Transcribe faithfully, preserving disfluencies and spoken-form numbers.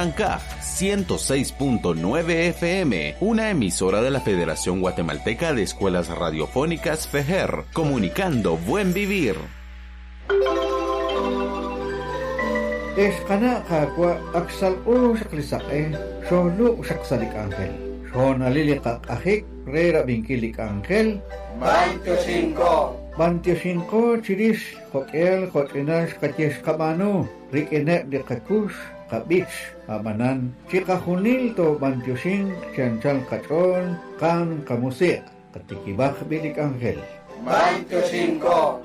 Ancaj ciento seis punto nueve F M, una emisora de la Federación Guatemalteca de Escuelas Radiofónicas FEJER, comunicando buen vivir. Eskana kakwa aksal u saklisake, solo saksalik angel. Son aliliqaq ajik, rera binkilik angel. veinticinco. veinticinco chiris, hokel, hotinas, katies kamano, rikene de kakus, kabich, amanan, chika hunil to veinticinco, chanchan kachon, kan kamusik, katikibak bilik angel. veinticinco.